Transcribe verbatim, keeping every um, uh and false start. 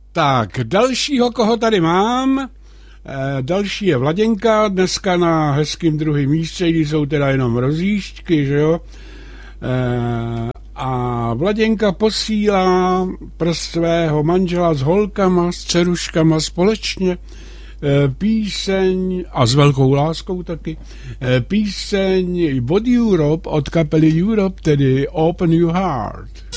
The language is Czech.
Tak, dalšího, koho tady mám, e, další je Vladěnka, dneska na hezkým druhém místě, kdy jsou teda jenom rozjížďky, že jo. E, a Vladěnka posílá pro svého manžela s holkama, s dceruškama společně e, píseň, a s velkou láskou taky, e, píseň od Europe, od kapely Europe, tedy Open Your Heart.